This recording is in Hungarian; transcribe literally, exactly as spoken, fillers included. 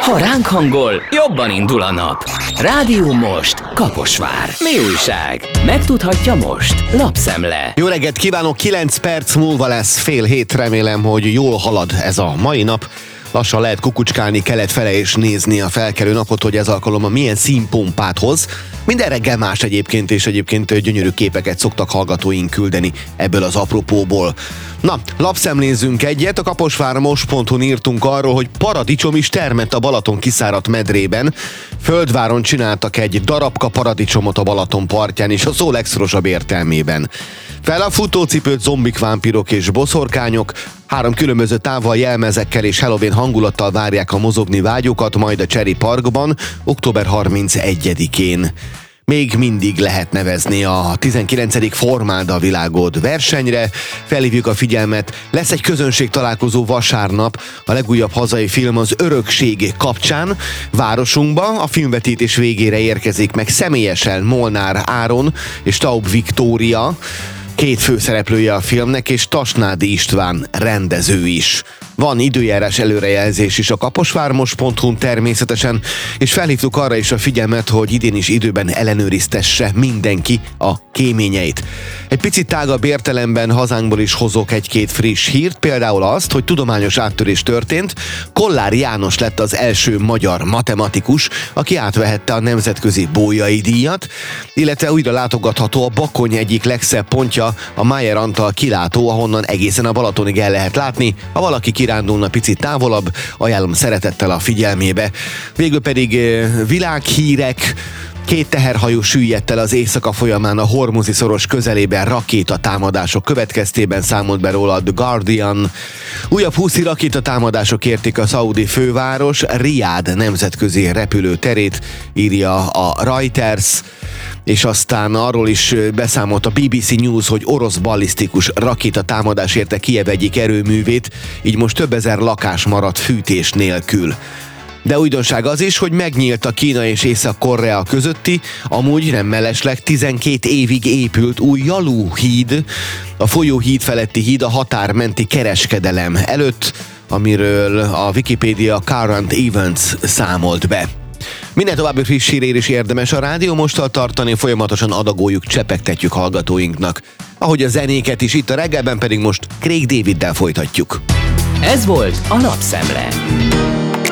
Ha ránk hangol, jobban indul a nap. Rádió Most, Kaposvár. Mi újság? Megtudhatja most. Lapszemle. Jó reggelt kívánok, kilenc perc múlva lesz fél hét, remélem, hogy jól halad ez a mai nap. Lassan lehet kukucskálni kelet fele és nézni a felkelő napot, hogy ez alkalommal milyen színpompát hoz. Minden reggel más egyébként, és egyébként gyönyörű képeket szoktak hallgatóink küldeni ebből az apropóból. Na, lapszemlézzünk egyet, a kaposvármos pont hu-n írtunk arról, hogy paradicsom is termett a Balaton kiszáradt medrében. Földváron csináltak egy darabka paradicsomot a Balaton partján, és a szó legszorosabb értelmében. Fel a futócipőt zombik, vámpirok és boszorkányok, három különböző távol jelmezekkel és Halloween hangulattal várják a mozogni vágyókat, majd a Cherry Parkban október harmincegyedikén. Még mindig lehet nevezni a tizenkilencedik Formáld a világod versenyre. Felhívjuk a figyelmet, lesz egy közönség találkozó vasárnap a legújabb hazai film az Örökség kapcsán. Városunkba a filmvetítés végére érkezik meg személyesen Molnár Áron és Taub Viktória, két főszereplője a filmnek, és Tasnádi István rendező is. Van időjárás előrejelzés is a kaposvármos pont hu-n természetesen, és felhívtuk arra is a figyelmet, hogy idén is időben ellenőriztesse mindenki a kéményeit. Egy picit tágabb értelemben hazánkból is hozok egy-két friss hírt, például azt, hogy tudományos áttörés történt. Kollár János lett az első magyar matematikus, aki átvehette a nemzetközi Bolyai díjat, illetve újra látogatható a Bakony egyik legszebb pontja, a Mayer Antal kilátó, ahonnan egészen a Balatonig el lehet látni. Ha valaki kirándulna picit távolabb, ajánlom szeretettel a figyelmébe. Végül pedig világhírek. Két teherhajó süllyedt el az éjszaka folyamán a Hormuzi szoros közelében rakétatámadások következtében, számolt be róla a The Guardian. Újabb húsz rakétatámadások érték a szaudi főváros Riad nemzetközi repülőterét, írja a Reuters. És aztán arról is beszámolt a bé bé cé News, hogy orosz ballisztikus rakétatámadás érte Kijev egyik erőművét, így most több ezer lakás maradt fűtés nélkül. De újdonság az is, hogy megnyílt a Kína és Észak-Korea közötti, amúgy nem mellesleg tizenkét évig épült új Yalu híd, a folyóhíd feletti híd a határmenti kereskedelem előtt, amiről a Wikipedia Current Events számolt be. Minden további friss hírért is érdemes a Rádió Mosttal tartani, folyamatosan adagoljuk, csepegtetjük hallgatóinknak. Ahogy a zenéket is, itt a reggelben pedig most Craig Daviddel folytatjuk. Ez volt a Lapszemle.